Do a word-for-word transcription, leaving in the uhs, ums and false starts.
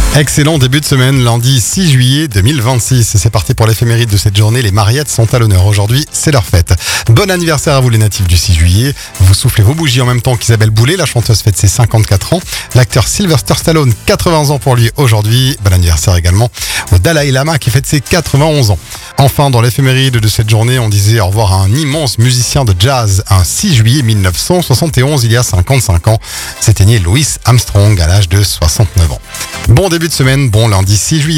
Excellent début de semaine, lundi six juillet deux mille vingt-six. C'est parti pour l'éphéméride de cette journée. Les Mariettes sont à l'honneur aujourd'hui, c'est leur fête. Bon anniversaire à vous les natifs du six juillet. Vous soufflez vos bougies en même temps qu'Isabelle Boulay, la chanteuse fête ses cinquante-quatre ans. L'acteur Sylvester Stallone, quatre-vingts ans pour lui aujourd'hui. Bon anniversaire également au Dalai Lama qui fête ses quatre-vingt-onze ans. Enfin, dans l'éphéméride de cette journée, on disait au revoir à un immense musicien de jazz. Un six juillet mille neuf cent soixante et onze, il y a cinquante-cinq ans, s'éteignait Louis Armstrong à l'âge de soixante-neuf ans. Bon début de semaine, bon lundi six juillet.